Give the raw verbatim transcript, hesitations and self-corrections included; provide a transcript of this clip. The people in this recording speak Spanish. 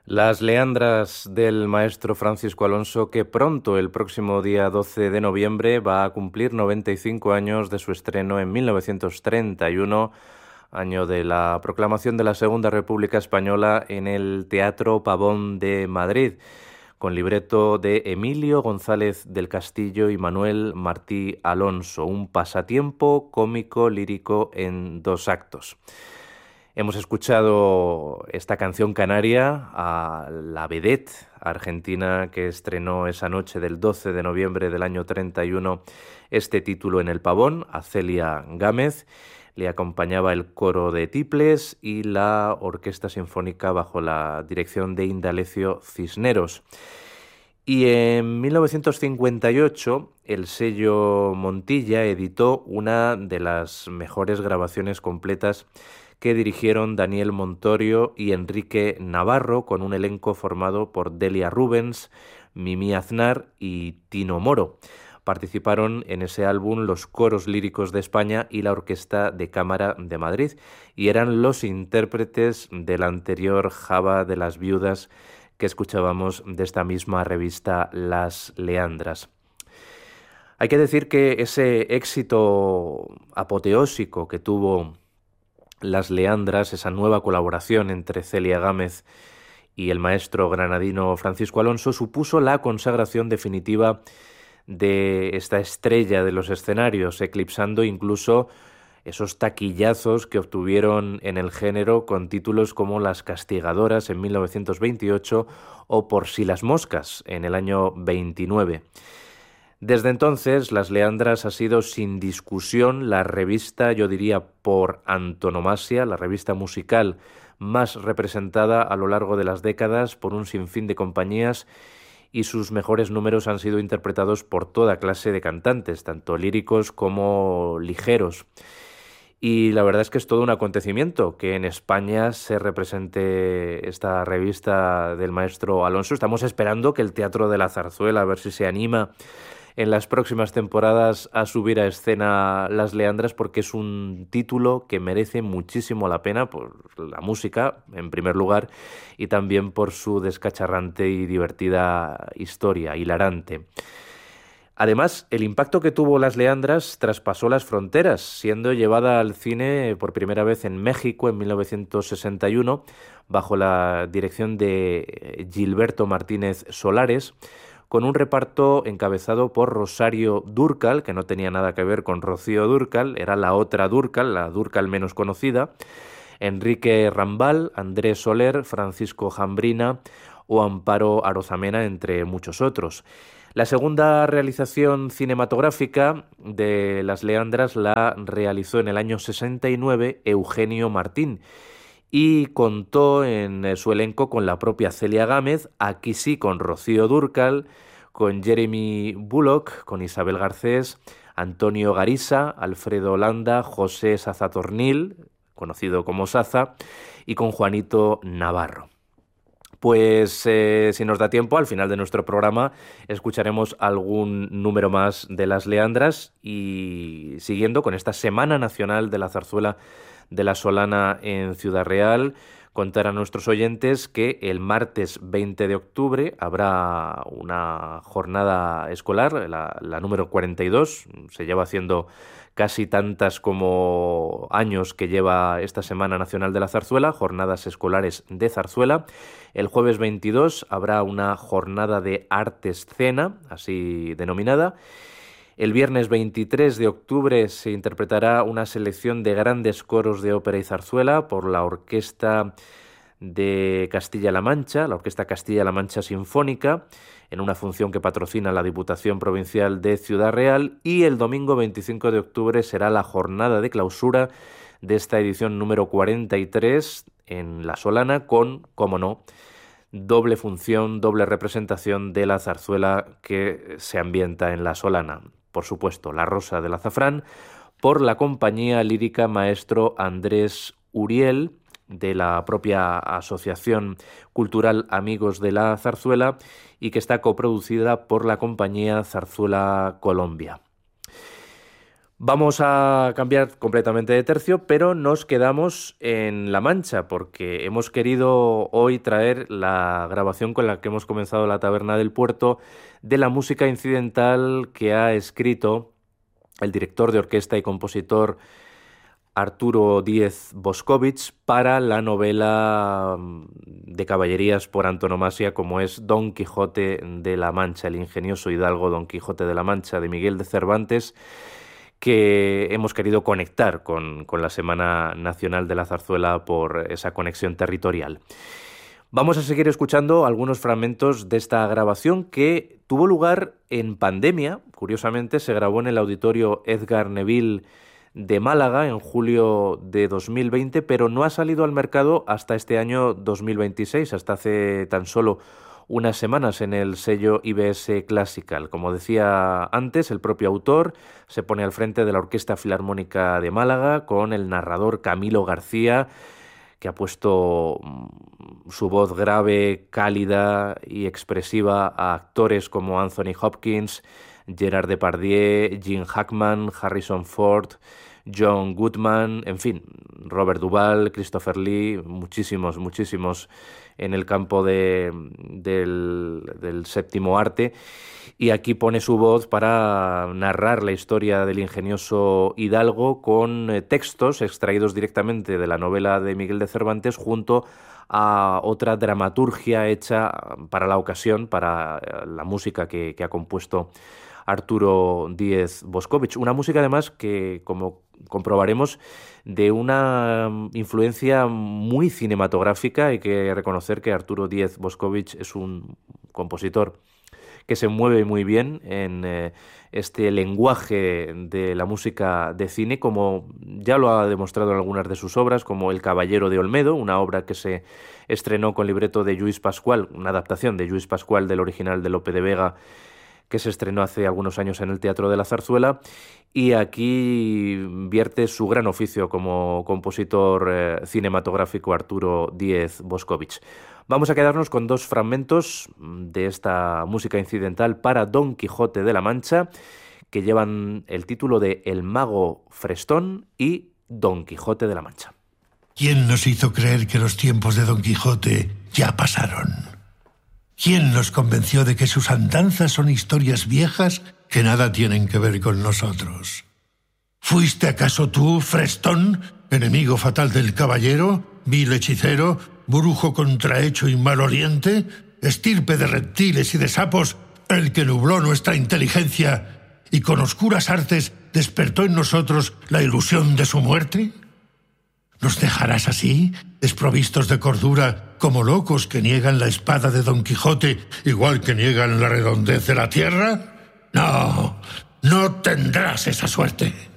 Las Leandras del maestro Francisco Alonso, que pronto, el próximo día doce de noviembre, va a cumplir noventa y cinco años de su estreno en mil novecientos treinta y uno, año de la proclamación de la Segunda República Española, en el Teatro Pavón de Madrid, con libreto de Emilio González del Castillo y Manuel Martí Alonso, un pasatiempo cómico lírico en dos actos. Hemos escuchado esta canción canaria a la vedette argentina que estrenó esa noche del doce de noviembre del año treinta y uno este título en el Pavón, a Celia Gámez. Le acompañaba el coro de tiples y la orquesta sinfónica bajo la dirección de Indalecio Cisneros. Y en mil novecientos cincuenta y ocho el sello Montilla editó una de las mejores grabaciones completas que dirigieron Daniel Montorio y Enrique Navarro, con un elenco formado por Delia Rubens, Mimí Aznar y Tino Moro. Participaron en ese álbum los coros líricos de España y la Orquesta de Cámara de Madrid, y eran los intérpretes del anterior Java de las Viudas que escuchábamos de esta misma revista Las Leandras. Hay que decir que ese éxito apoteósico que tuvo Las Leandras, esa nueva colaboración entre Celia Gámez y el maestro granadino Francisco Alonso, supuso la consagración definitiva de esta estrella de los escenarios, eclipsando incluso esos taquillazos que obtuvieron en el género con títulos como Las Castigadoras en mil novecientos veintiocho o Por si las moscas en el año veintinueve. Desde entonces, Las Leandras ha sido sin discusión la revista, yo diría por antonomasia, la revista musical más representada a lo largo de las décadas por un sinfín de compañías, y sus mejores números han sido interpretados por toda clase de cantantes, tanto líricos como ligeros. Y la verdad es que es todo un acontecimiento que en España se represente esta revista del maestro Alonso. Estamos esperando que el Teatro de la Zarzuela, a ver si se anima en las próximas temporadas a subir a escena Las Leandras, porque es un título que merece muchísimo la pena por la música, en primer lugar, y también por su descacharrante y divertida historia, hilarante. Además, el impacto que tuvo Las Leandras traspasó las fronteras, siendo llevada al cine por primera vez en México en mil novecientos sesenta y uno, bajo la dirección de Gilberto Martínez Solares, con un reparto encabezado por Rosario Dúrcal, que no tenía nada que ver con Rocío Dúrcal, era la otra Dúrcal, la Dúrcal menos conocida, Enrique Rambal, Andrés Soler, Francisco Jambrina o Amparo Arozamena, entre muchos otros. La segunda realización cinematográfica de Las Leandras la realizó en el año sesenta y nueve Eugenio Martín, y contó en su elenco con la propia Celia Gámez, aquí sí con Rocío Dúrcal, con Jeremy Bulloch, con Isabel Garcés, Antonio Garisa, Alfredo Holanda, José Sazatornil, conocido como Saza, y con Juanito Navarro. Pues eh, si nos da tiempo, al final de nuestro programa escucharemos algún número más de Las Leandras, y siguiendo con esta Semana Nacional de la Zarzuela de la Solana en Ciudad Real, contar a nuestros oyentes que el martes veinte de octubre habrá una jornada escolar, la, la número cuarenta y dos, se lleva haciendo casi tantas como años que lleva esta Semana Nacional de la Zarzuela, jornadas escolares de zarzuela. El jueves veintidós habrá una jornada de arte escena, así denominada. El viernes veintitrés de octubre se interpretará una selección de grandes coros de ópera y zarzuela por la Orquesta de Castilla-La Mancha, la Orquesta Castilla-La Mancha Sinfónica, en una función que patrocina la Diputación Provincial de Ciudad Real. Y el domingo veinticinco de octubre será la jornada de clausura de esta edición número cuarenta y tres en La Solana, con, como no, doble función, doble representación de la zarzuela que se ambienta en La Solana. Por supuesto, La Rosa del Azafrán, por la compañía lírica Maestro Andrés Uriel, de la propia Asociación Cultural Amigos de la Zarzuela, y que está coproducida por la compañía Zarzuela Colombia. Vamos a cambiar completamente de tercio, pero nos quedamos en La Mancha porque hemos querido hoy traer la grabación con la que hemos comenzado La Taberna del Puerto de la música incidental que ha escrito el director de orquesta y compositor Arturo Díez Boscovich para la novela de caballerías por antonomasia como es Don Quijote de la Mancha, el ingenioso hidalgo Don Quijote de la Mancha de Miguel de Cervantes, que hemos querido conectar con, con la Semana Nacional de la Zarzuela por esa conexión territorial. Vamos a seguir escuchando algunos fragmentos de esta grabación que tuvo lugar en pandemia. Curiosamente, se grabó en el Auditorio Edgar Neville de Málaga en julio de dos mil veinte, pero no ha salido al mercado hasta este año dos mil veintiséis, hasta hace tan solo unas semanas en el sello I B S Classical. Como decía antes, el propio autor se pone al frente de la Orquesta Filarmónica de Málaga con el narrador Camilo García, que ha puesto su voz grave, cálida y expresiva a actores como Anthony Hopkins, Gerard Depardieu, Gene Hackman, Harrison Ford, John Goodman, en fin, Robert Duvall, Christopher Lee, muchísimos, muchísimos en el campo de, del, del séptimo arte. Y aquí pone su voz para narrar la historia del ingenioso hidalgo con textos extraídos directamente de la novela de Miguel de Cervantes junto a otra dramaturgia hecha para la ocasión, para la música que, que ha compuesto Arturo Díez Boscovich. Una música además que, como comprobaremos, de una influencia muy cinematográfica. Hay que reconocer que Arturo Díez Boscovich es un compositor que se mueve muy bien en eh, este lenguaje de la música de cine, como ya lo ha demostrado en algunas de sus obras, como El Caballero de Olmedo, una obra que se estrenó con libreto de Lluís Pascual, una adaptación de Lluís Pascual del original de Lope de Vega, que se estrenó hace algunos años en el Teatro de la Zarzuela, y aquí vierte su gran oficio como compositor eh, cinematográfico Arturo Díez Boscovich. Vamos a quedarnos con dos fragmentos de esta música incidental para Don Quijote de la Mancha, que llevan el título de El Mago Frestón y Don Quijote de la Mancha. ¿Quién nos hizo creer que los tiempos de Don Quijote ya pasaron? ¿Quién nos convenció de que sus andanzas son historias viejas que nada tienen que ver con nosotros? ¿Fuiste acaso tú, Frestón, enemigo fatal del caballero, vil hechicero, brujo contrahecho y maloliente, estirpe de reptiles y de sapos, el que nubló nuestra inteligencia y con oscuras artes despertó en nosotros la ilusión de su muerte? ¿Nos dejarás así, desprovistos de cordura, como locos que niegan la espada de Don Quijote, igual que niegan la redondez de la tierra? No, no tendrás esa suerte.